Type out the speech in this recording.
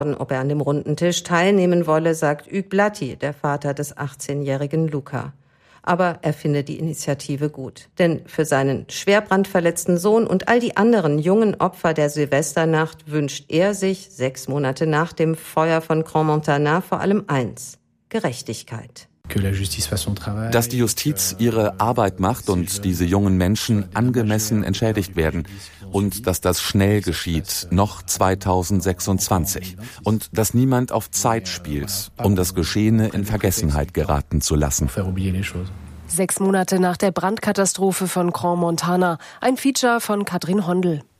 Ob er an dem runden Tisch teilnehmen wolle, sagt Hugues Blaty, der Vater des 18-jährigen Luca. Aber er findet die Initiative gut. Denn für seinen schwer brandverletzten Sohn und all die anderen jungen Opfer der Silvesternacht wünscht er sich 6 Monate nach dem Feuer von Crans-Montana vor allem eins: Gerechtigkeit. Dass die Justiz ihre Arbeit macht und diese jungen Menschen angemessen entschädigt werden. Und dass das schnell geschieht, noch 2026. Und dass niemand auf Zeit spielt, um das Geschehene in Vergessenheit geraten zu lassen. 6 Monate nach der Brandkatastrophe von Crans-Montana. Ein Feature von Katrin Hondel.